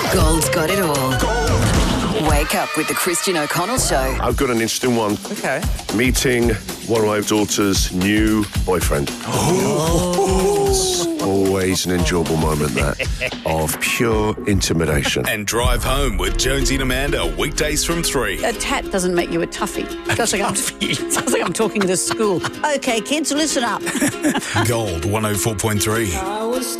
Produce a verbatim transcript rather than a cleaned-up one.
Gold's got it all. Wake up with the Christian O'Connell Show. I've got an interesting one. Okay. Meeting one of my daughter's new boyfriend. Oh. It's always an enjoyable moment, that, of pure intimidation. And Drive Home with Jonesy and Amanda, weekdays from three. A tat doesn't make you a toughie. Sounds like, I'm, sounds like I'm talking to school. Okay, kids, listen up. Gold one oh four point three. I was